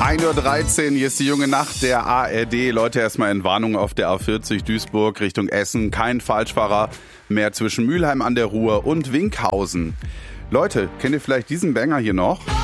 1:13 Uhr, hier ist die junge Nacht der ARD. Leute, erstmal in Warnung auf der A40 Duisburg Richtung Essen. Kein Falschfahrer mehr zwischen Mülheim an der Ruhr und Winkhausen. Leute, kennt ihr vielleicht diesen Banger hier noch?